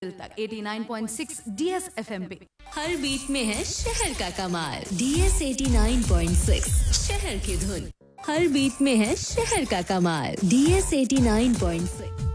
दिल तक 89.6 DS FM पे। हर बीट में है शहर का कमाल। DS 89.6 शहर की धुन। हर बीट में है शहर का कमाल। DS 89.6